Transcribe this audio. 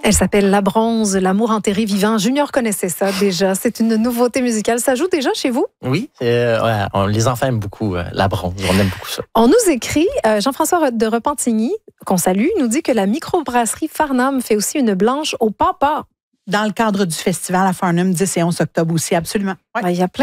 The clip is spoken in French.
Elle s'appelle La Bronze, l'amour enterré vivant. Junior connaissait ça déjà. C'est une nouveauté musicale. Ça joue déjà chez vous? Oui, les enfants aiment beaucoup La Bronze. On aime beaucoup ça. On nous écrit, Jean-François de Repentigny, qu'on salue, nous dit que la microbrasserie Farnham fait aussi une blanche au papa. Dans le cadre du festival à Farnham, 10 et 11 octobre aussi, absolument. Ouais. Il y a plein